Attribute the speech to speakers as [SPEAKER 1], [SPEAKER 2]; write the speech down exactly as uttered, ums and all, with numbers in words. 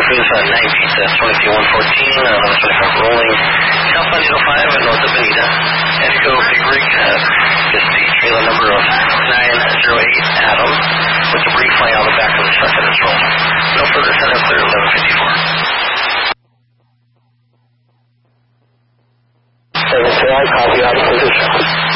[SPEAKER 1] Foods, uh, nine Pizza, twenty-two one fourteen, uh, eleven twenty-five rolling, South eight oh five, North of Bonita, Echo Big Rig, uh, just the trailer number of nine oh eight Adam, with debris flying on the back of the truck that is rolling. No further center clear, eleven fifty-four. seven two, I copy out of position.